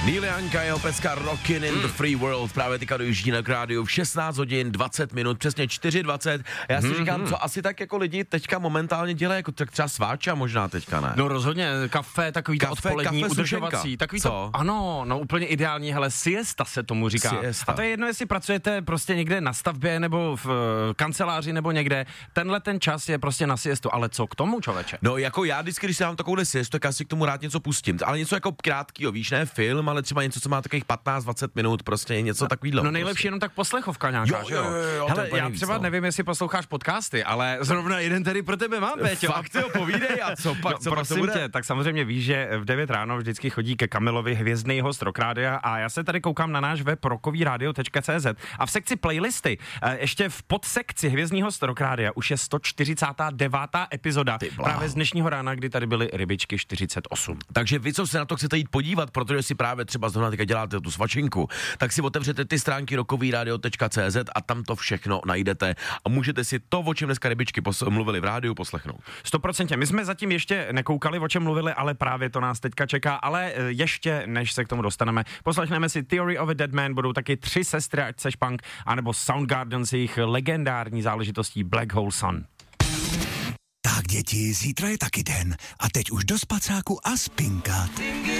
Neil Young a jeho pecka Rockin' in the Free World právě teďka dojíždí na rádiu v 16 hodin 20 minut, přesně 4:20. Já si říkám, co asi tak jako lidi teďka momentálně dělají, jako tak třeba sváča možná teďka, ne? No rozhodně, kafe, takový to odpolední, udržovací, takový to, ano, no úplně ideální, hele, siesta se tomu říká. Siesta. A to je jedno, jestli pracujete prostě někde na stavbě nebo v kanceláři nebo někde, tenhle ten čas je prostě na siestu, ale co k tomu, člověče? No jako já vždycky, když si dám takovouhle siestu, tak já si k tomu rád něco pustím, ale něco jako krátkýho, víš, ne film, ale třeba něco, co má takových 15-20 minut, prostě něco takovýhle. No nejlepší jenom tak poslechovka nějaká, že jo? Hele, já třeba nevím, jestli posloucháš podcasty, ale zrovna jeden tady pro tebe mám, Péťo. Fakt jo, povídej, a co pak, co prosím tě, tak samozřejmě víš, že v 9 ráno vždycky chodí ke Kamilovi hvězdný host Rock Rádia a já se tady koukám na náš web rockovyradio.cz a v sekci playlisty, ještě v podsekci hvězdný host Rock Rádia už je 149. epizoda právě z dnešního rána, kdy tady byly rybičky 48. Takže vy, co se na to chcete jít podívat, protože si právě třeba zrovna teďka děláte tu svačinku, tak si otevřete ty stránky rockovyradio.cz a tam to všechno najdete a můžete si to, o čem dneska rybičky mluvili v rádiu, poslechnout. 100%. My jsme zatím ještě nekoukali, o čem mluvili, ale právě to nás teďka čeká, ale ještě než se k tomu dostaneme, poslechneme si Theory of a Dead Man, budou taky 3 sestry, ať seš punk, anebo Soundgarden s jejich legendární záležitostí Black Hole Sun. Tak děti, zítra je taky den a teď už do spacáku a spinkat.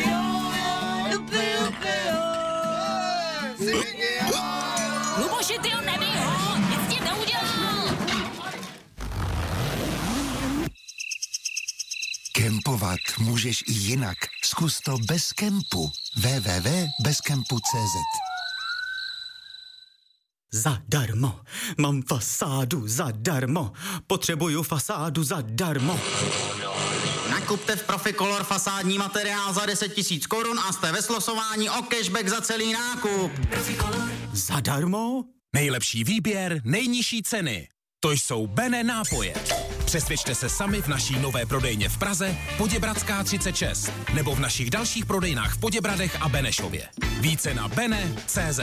Luboši, ty ho nebij ho, nic tím neudělal. Kempovat můžeš i jinak. Zkus to bez kempu. www.bezkempu.cz. Zadarmo. Mám fasádu zadarmo. Potřebuju fasádu zadarmo. Nakupte v Proficolor fasádní materiál za 10 000 korun a jste ve slosování o cashback za celý nákup. Zadarmo? Nejlepší výběr, nejnižší ceny. To jsou Bene nápoje. Přesvědčte se sami v naší nové prodejně v Praze, Poděbradská 36, nebo v našich dalších prodejnách v Poděbradech a Benešově. Více na bene.cz.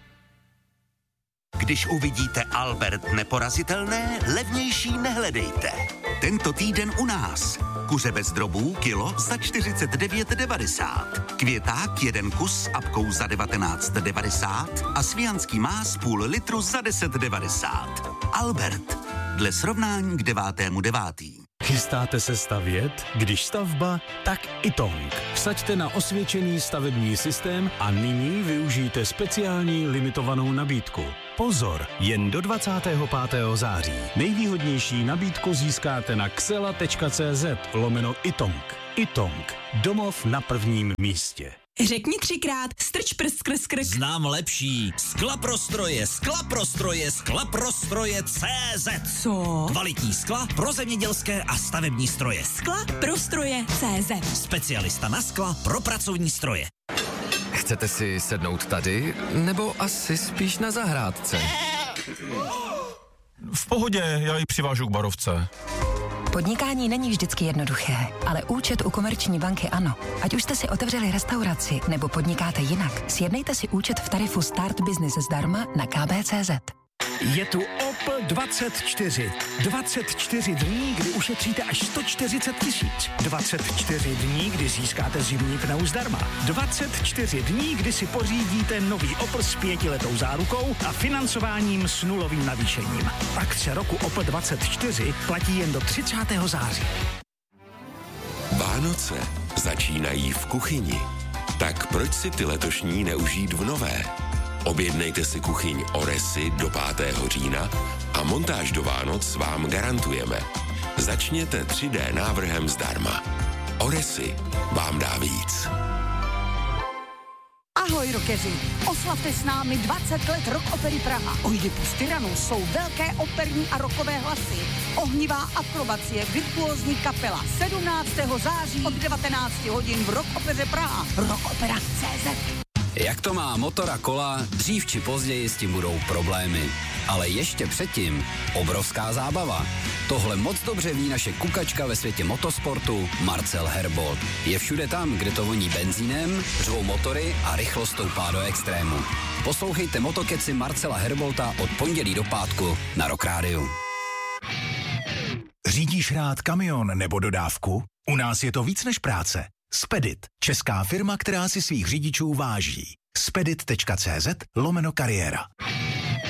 Když uvidíte Albert neporazitelné, levnější nehledejte. Tento týden u nás. Kuře bez drobů kilo za 49,90. Květák 1 kus s apkou za 19,90 a svijanský más půl litru za 10,90. Albert. Dle srovnání k 9.9. Chystáte se stavět? Když stavba, tak Itong. Vsaďte na osvědčený stavební systém a nyní využijte speciální limitovanou nabídku. Pozor, jen do 25. září. Nejvýhodnější nabídku získáte na xela.cz/Itong. Itong. Domov na prvním místě. Řekni 3krát, strč prst skrz krk. Znám lepší. Skla prostroje CZ. Co? Kvalitní skla pro zemědělské a stavební stroje. Skla prostroje CZ. Specialista na skla pro pracovní stroje. Chcete si sednout tady, nebo asi spíš na zahrádce? V pohodě, já ji přivážu k barovce. Podnikání není vždycky jednoduché, ale účet u Komerční banky ano. Ať už jste si otevřeli restauraci nebo podnikáte jinak, sjednejte si účet v tarifu Start Business zdarma na kb.cz. Je tu Opel 24. 24 dní, kdy ušetříte až 140 000. 24 dní, kdy získáte zimní pneu zdarma. 24 dní, kdy si pořídíte nový Opel s 5letou zárukou a financováním s nulovým navýšením. Akce roku Opel 24 platí jen do 30. září. Vánoce začínají v kuchyni. Tak proč si ty letošní neužít v nové? Objednejte si kuchyň Oresy do 5. října a montáž do Vánoc vám garantujeme. Začněte 3D návrhem zdarma. Oresy vám dá víc. Ahoj rockeři, oslavte s námi 20 let Rock Opery Praha. Oidipus Tyrannus jsou velké operní a rockové hlasy, ohnivá akrobacie, virtuózní kapela. 17. září od 19 hodin v Rock Opeře Praha. Rockopera.cz. Jak to má motor a kola, dřív či později s tím budou problémy. Ale ještě předtím obrovská zábava. Tohle moc dobře ví naše kukačka ve světě motosportu Marcel Herbold. Je všude tam, kde to voní benzínem, řvou motory a rychlost stoupá do extrému. Poslouchejte motokeci Marcela Herbolta od pondělí do pátku na Rock Rádiu. Řídíš rád kamion nebo dodávku? U nás je to víc než práce. Spedit, česká firma, která si svých řidičů váží. Spedit.cz/kariéra.